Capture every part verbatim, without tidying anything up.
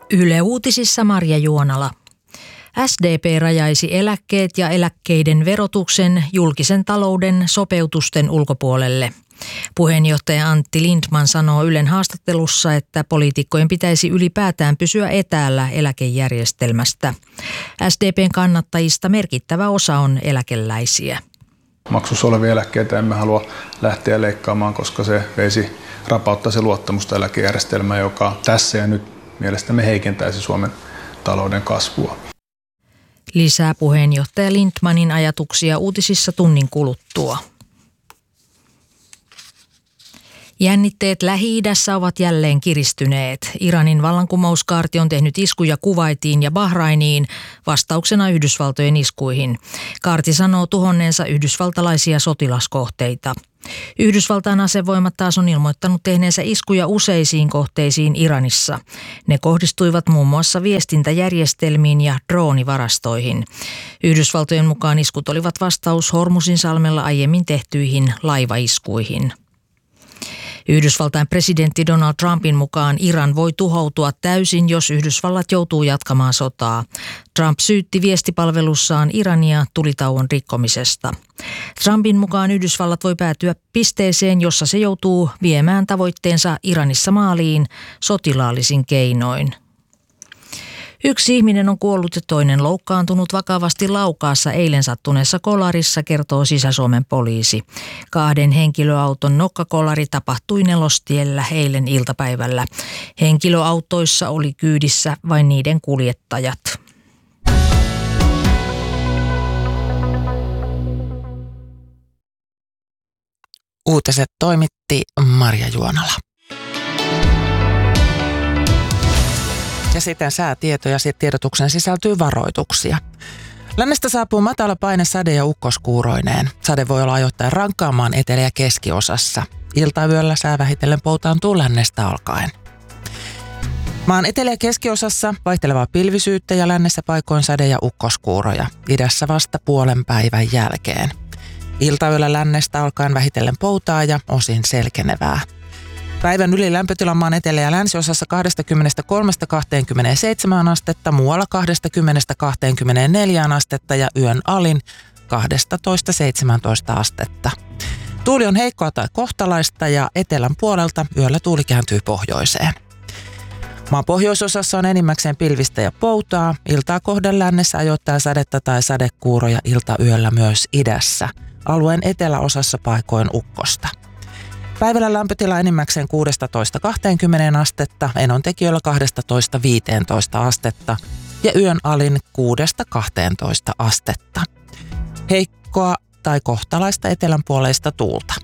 Yle Uutisissa Marja Juonala. S D P rajaisi eläkkeet ja eläkkeiden verotuksen julkisen talouden sopeutusten ulkopuolelle. Puheenjohtaja Antti Lindtman sanoo Ylen haastattelussa, että poliitikkojen pitäisi ylipäätään pysyä etäällä eläkejärjestelmästä. S D P:n kannattajista merkittävä osa on eläkeläisiä. Maksussa olevia eläkkeitä emme halua lähteä leikkaamaan, koska se veisi rapauttaisi luottamusta eläkejärjestelmään, joka tässä ja nyt mielestämme heikentäisi Suomen talouden kasvua. Lisää puheenjohtaja Lindtmanin ajatuksia uutisissa tunnin kuluttua. Jännitteet Lähi-idässä ovat jälleen kiristyneet. Iranin vallankumouskaarti on tehnyt iskuja Kuwaitiin ja Bahrainiin vastauksena Yhdysvaltojen iskuihin. Kaarti sanoo tuhonneensa yhdysvaltalaisia sotilaskohteita. Yhdysvaltain asevoimat taas on ilmoittanut tehneensä iskuja useisiin kohteisiin Iranissa. Ne kohdistuivat muun muassa viestintäjärjestelmiin ja droonivarastoihin. Yhdysvaltojen mukaan iskut olivat vastaus Hormuzinsalmella aiemmin tehtyihin laivaiskuihin. Yhdysvaltain presidentti Donald Trumpin mukaan Iran voi tuhoutua täysin, jos Yhdysvallat joutuu jatkamaan sotaa. Trump syytti viestipalvelussaan Irania tulitauon rikkomisesta. Trumpin mukaan Yhdysvallat voi päätyä pisteeseen, jossa se joutuu viemään tavoitteensa Iranissa maaliin sotilaallisin keinoin. Yksi ihminen on kuollut ja toinen loukkaantunut vakavasti Laukaassa eilen sattuneessa kolarissa, kertoo Sisä-Suomen poliisi. Kahden henkilöauton nokkakolari tapahtui Nelostiellä eilen iltapäivällä. Henkilöautoissa oli kyydissä vain niiden kuljettajat. Uutiset toimitti Marja Juonala. Ja sitten säätietoja, sitten tiedotuksen sisältyy varoituksia. Lännestä saapuu matala paine sade- ja ukkoskuuroineen. Sade voi olla ajoittain rankkaamaan etelä- ja keskiosassa. Iltayöllä sää vähitellen poutaantuu lännestä alkaen. Maan etelä- ja keskiosassa vaihtelevaa pilvisyyttä ja lännessä paikoin sade- ja ukkoskuuroja. Idässä vasta puolen päivän jälkeen. Iltayöllä lännestä alkaen vähitellen poutaa ja osin selkenevää. Päivän yli lämpötila maan etelä- ja länsiosassa kaksikymmentäkolme kaksikymmentäseitsemän astetta, muualla kaksikymmentä kaksikymmentäneljä astetta ja yön alin kaksitoista seitsemäntoista astetta. Tuuli on heikkoa tai kohtalaista ja etelän puolelta yöllä tuuli kääntyy pohjoiseen. Maan pohjoisosassa on enimmäkseen pilvistä ja poutaa. Iltaa kohden lännessä ajoittaa sadetta tai sadekuuroja iltayöllä myös idässä. Alueen eteläosassa paikoin ukkosta. Päivällä lämpötila enimmäkseen kuusitoista kaksikymmentä astetta, enontekijöillä kaksitoista viisitoista astetta ja yön alin kuudesta kahteentoista astetta. Heikkoa tai kohtalaista etelänpuoleista tuulta.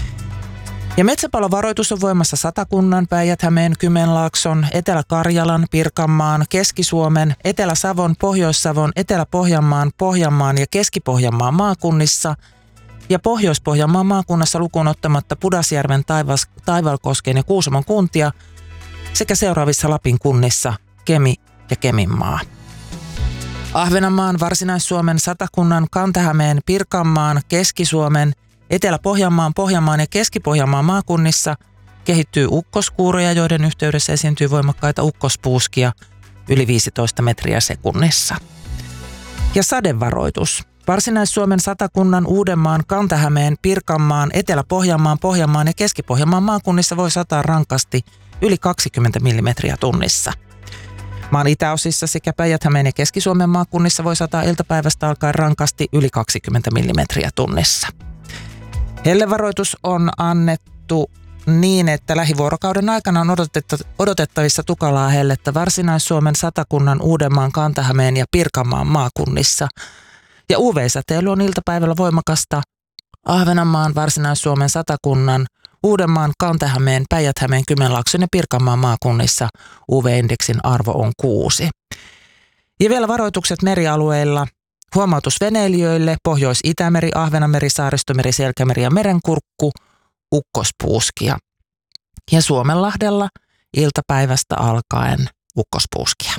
Ja metsäpalovaroitus on voimassa Satakunnan, Päijät-Hämeen, Kymenlaakson, Etelä-Karjalan, Pirkanmaan, Keski-Suomen, Etelä-Savon, Pohjois-Savon, Etelä-Pohjanmaan, Pohjanmaan ja Keski-Pohjanmaan maakunnissa ja Pohjois-Pohjanmaan maakunnassa lukuun ottamatta Pudasjärven, Taivas, Taivalkosken ja Kuusamon kuntia sekä seuraavissa Lapin kunnissa Kemi ja Keminmaa. Ahvenanmaan, Varsinais-Suomen, Satakunnan, Kanta-Hämeen, Pirkanmaan, Keski-Suomen, Etelä-Pohjanmaan, Pohjanmaan ja Keski-Pohjanmaan maakunnissa kehittyy ukkoskuuroja, joiden yhteydessä esiintyy voimakkaita ukkospuuskia yli viisitoista metriä sekunnissa. Ja sadevaroitus. Varsinais-Suomen, Satakunnan, Uudenmaan, Kanta-Hämeen, Pirkanmaan, Etelä-Pohjanmaan, Pohjanmaan ja Keski-Pohjanmaan maakunnissa voi sataa rankasti yli kaksikymmentä millimetriä tunnissa. Maan itäosissa sekä Päijät-Hämeen ja Keski-Suomen maakunnissa voi sataa iltapäivästä alkaen rankasti yli kaksikymmentä millimetriä tunnissa. Hellevaroitus on annettu niin, että lähivuorokauden aikana on odotettavissa tukalaa hellettä Varsinais-Suomen, Satakunnan, Uudenmaan, Kanta-Hämeen ja Pirkanmaan maakunnissa. Ja U V-säteily on iltapäivällä voimakasta Ahvenanmaan, Varsinais-Suomen, Satakunnan, Uudenmaan, Kanta-Hämeen, Päijät-Hämeen, Kymenlaakson ja Pirkanmaan maakunnissa U V-indeksin arvo on kuusi. Ja vielä varoitukset merialueilla. Huomautus veneilijöille, Pohjois-Itämeri, Ahvenanmeri, Saaristomeri, Selkämeri ja Merenkurkku, ukkospuuskia. Ja Suomenlahdella iltapäivästä alkaen ukkospuuskia.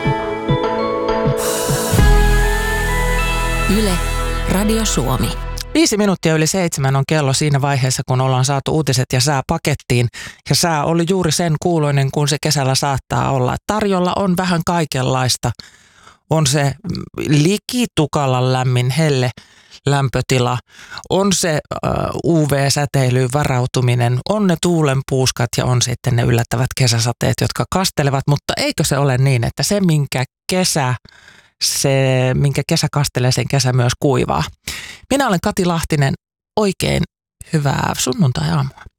Yle, Radio Suomi. Viisi minuuttia yli seitsemän on kello siinä vaiheessa, kun ollaan saatu uutiset ja sää pakettiin. Ja sää oli juuri sen kuuloinen, kun se kesällä saattaa olla. Tarjolla on vähän kaikenlaista. On se likitukalla lämmin helle lämpötila, on se U V-säteilyyn varautuminen, on ne tuulenpuuskat ja on sitten ne yllättävät kesäsateet, jotka kastelevat. Mutta eikö se ole niin, että se minkä kesä, se minkä kesä kastelee, sen kesä myös kuivaa. Minä olen Kati Lahtinen. Oikein hyvää sunnuntai-aamua.